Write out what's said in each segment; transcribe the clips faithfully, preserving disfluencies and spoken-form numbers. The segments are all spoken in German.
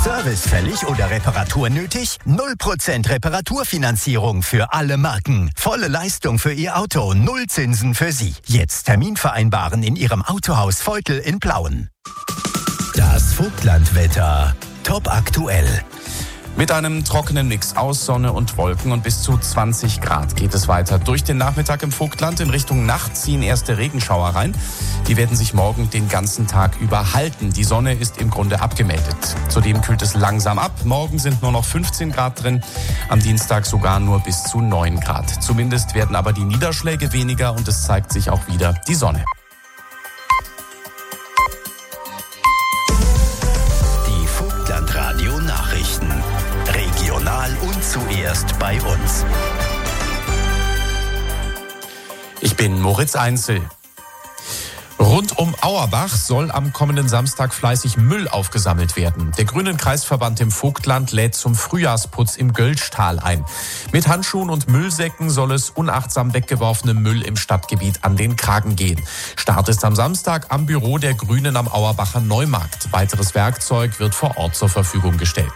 Service fällig oder Reparatur nötig? null Prozent Reparaturfinanzierung für alle Marken. Volle Leistung für Ihr Auto, null Zinsen für Sie. Jetzt Termin vereinbaren in Ihrem Autohaus Veutel in Plauen. Das Vogtlandwetter. Top aktuell. Mit einem trockenen Mix aus Sonne und Wolken und bis zu zwanzig Grad geht es weiter. Durch den Nachmittag im Vogtland in Richtung Nacht ziehen erste Regenschauer rein. Die werden sich morgen den ganzen Tag über halten. Die Sonne ist im Grunde abgemeldet. Zudem kühlt es langsam ab. Morgen sind nur noch fünfzehn Grad drin, am Dienstag sogar nur bis zu neun Grad. Zumindest werden aber die Niederschläge weniger und es zeigt sich auch wieder die Sonne. Die Vogtlandradio Nachrichten. Regional und zuerst bei uns. Ich bin Moritz Einzel. Rund um Auerbach soll am kommenden Samstag fleißig Müll aufgesammelt werden. Der Grünen Kreisverband im Vogtland lädt zum Frühjahrsputz im Gölschtal ein. Mit Handschuhen und Müllsäcken soll es unachtsam weggeworfenem Müll im Stadtgebiet an den Kragen gehen. Start ist am Samstag am Büro der Grünen am Auerbacher Neumarkt. Weiteres Werkzeug wird vor Ort zur Verfügung gestellt.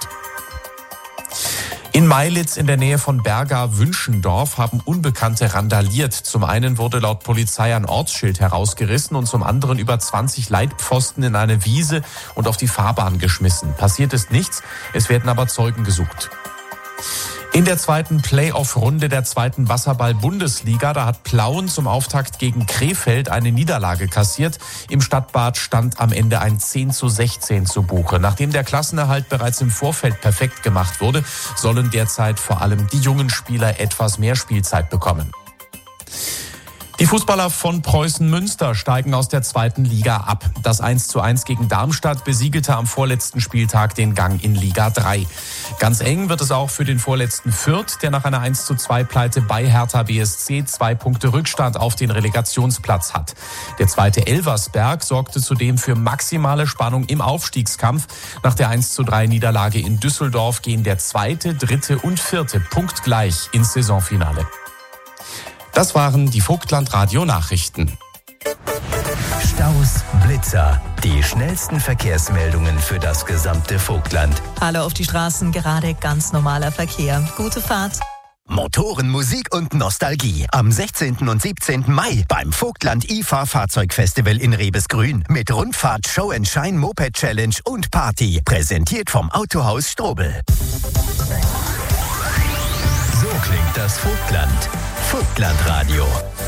In Meilitz in der Nähe von Berga-Wünschendorf haben Unbekannte randaliert. Zum einen wurde laut Polizei ein Ortsschild herausgerissen und zum anderen über zwanzig Leitpfosten in eine Wiese und auf die Fahrbahn geschmissen. Passiert ist nichts, es werden aber Zeugen gesucht. In der zweiten Playoff-Runde der zweiten Wasserball-Bundesliga, da hat Plauen zum Auftakt gegen Krefeld eine Niederlage kassiert. Im Stadtbad stand am Ende ein zehn zu sechzehn zu Buche. Nachdem der Klassenerhalt bereits im Vorfeld perfekt gemacht wurde, sollen derzeit vor allem die jungen Spieler etwas mehr Spielzeit bekommen. Die Fußballer von Preußen Münster steigen aus der zweiten Liga ab. Das eins zu eins gegen Darmstadt besiegelte am vorletzten Spieltag den Gang in Liga drei. Ganz eng wird es auch für den vorletzten Fürth, der nach einer eins zu zwei Pleite bei Hertha B S C zwei Punkte Rückstand auf den Relegationsplatz hat. Der zweite Elversberg sorgte zudem für maximale Spannung im Aufstiegskampf. Nach der eins zu drei Niederlage in Düsseldorf gehen der zweite, dritte und vierte punktgleich ins Saisonfinale. Das waren die Vogtland-Radio-Nachrichten. Staus, Blitzer, die schnellsten Verkehrsmeldungen für das gesamte Vogtland. Alle auf die Straßen, gerade ganz normaler Verkehr. Gute Fahrt. Motoren, Musik und Nostalgie. Am sechzehnten und siebzehnten Mai beim Vogtland I F A Fahrzeugfestival in Rebesgrün mit Rundfahrt, Show and Shine, Moped Challenge und Party. Präsentiert vom Autohaus Strobel. So klingt das Vogtland. Vogtlandradio.